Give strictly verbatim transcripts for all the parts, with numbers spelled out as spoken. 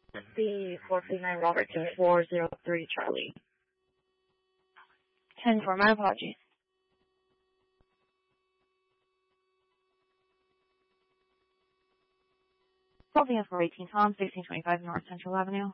The four three nine Robert to four zero three Charlie. ten four, my apologies. Holding for eighteen Tom, sixteen twenty-five North Central Avenue.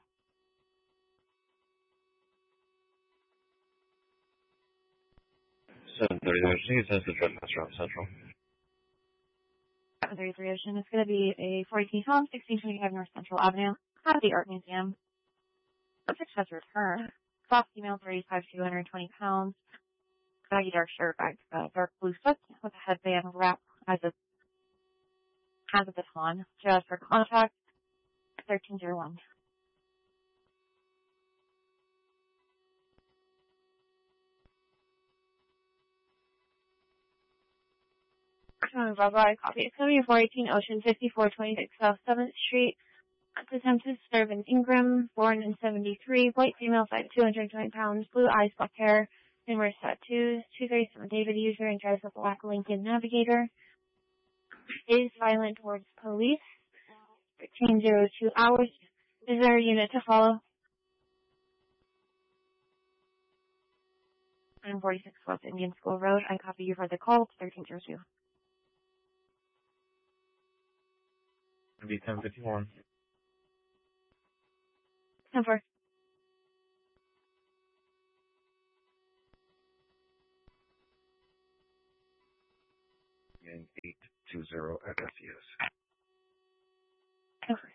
seven thirty Ocean, it says the drug master on Central. seven thirty-three Ocean, it's going to be a four eighteen Tom, sixteen twenty-five North Central Avenue. At the Art Museum. Subject has returned. Soft female, thirty-five, two hundred twenty pounds. Baggy dark shirt, bag, uh, dark blue sweat with a headband wrap as a, has a baton. Just for contact, thirteen oh one. Bye bye, copy. It's going to be four eighteen Ocean, fifty-four twenty-six South seventh Street. Attempted to serve in Ingram, born in seventy-three, white female, size two hundred twenty pounds, blue eyes, black hair, numerous tattoos, two thirty-seven David user, and drives a black Lincoln Navigator. Is violent towards police. thirteen oh two hours. Is there a unit to follow? I'm forty-six West Indian School Road. I copy you for the call. It's thirteen oh two. It'll be ten fifty-one. Number. And eight two zero at S E S. Over.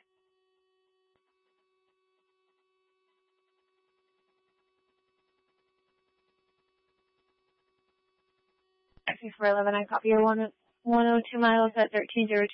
X four eleven, I copy you one oh two miles at thirteen oh two.